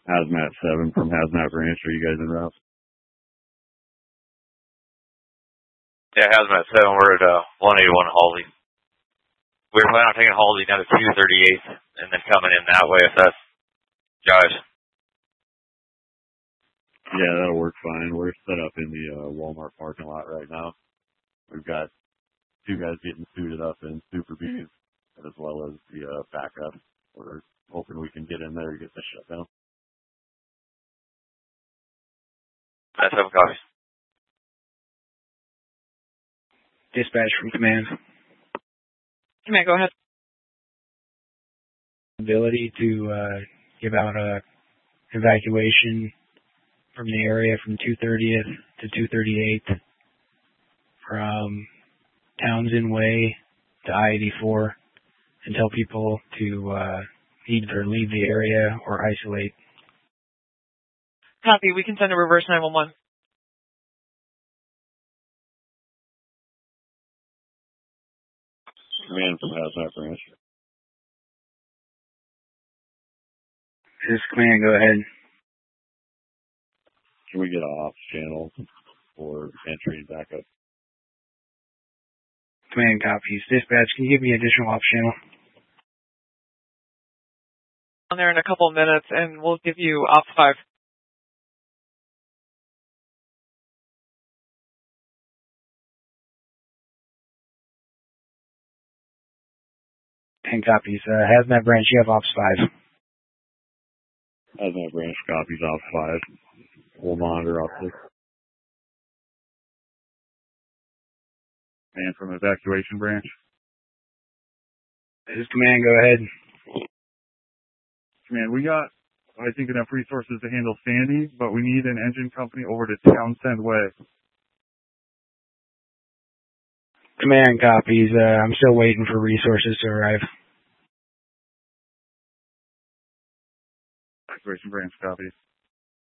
Hazmat 7 from Hazmat Branch. Are you guys en route? Yeah, Hazmat 7, we're at 181 Halsey. We're planning on taking Halsey down to 238th and then coming in that way if that's jives. Yeah, that'll work fine. We're set up in the Walmart parking lot right now. We've got 2 guys getting suited up in Super Bs as well as the backup. We're hoping we can get in there and get this shut down. That's 7 copies. Dispatch from command. Command, go ahead. Ability to give out a evacuation from the area from 230th to 238th from Townsend Way to I-84 and tell people to either leave the area or isolate. Copy. We can send a reverse 911. Command from Hazmat Branch. This is command, go ahead. Can we get an ops channel for entry and backup? Command copies. Dispatch, can you give me additional ops channel? On there in a couple of minutes, and we'll give you Ops 5. And copies. Hazmat Branch, you have Ops 5. Hazmat Branch copies Ops 5. We'll monitor up this. And from Evacuation Branch. This is command, go ahead. Command, we got, I think, enough resources to handle Sandy, but we need an engine company over to Townsend Way. Command copies. I'm still waiting for resources to arrive. Evacuation Branch copies.